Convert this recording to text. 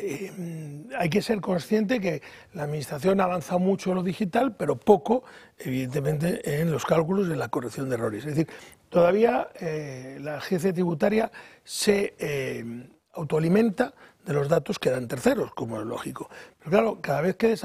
hay que ser consciente que la Administración ha avanzado mucho en lo digital, pero poco, evidentemente, en los cálculos de la corrección de errores. Es decir, todavía la agencia tributaria se autoalimenta de los datos que dan terceros, como es lógico. Pero claro, cada vez que